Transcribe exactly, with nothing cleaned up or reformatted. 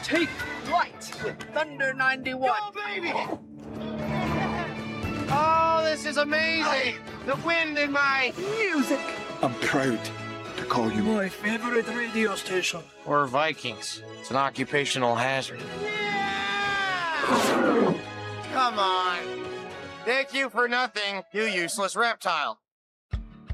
Take flight with Thunder ninety-one. Go, baby! Oh, this is amazing! The wind in my... Music. I'm proud to call you My favorite radio station. We're Vikings. It's an occupational hazard. Come on. Thank you for nothing, you useless reptile.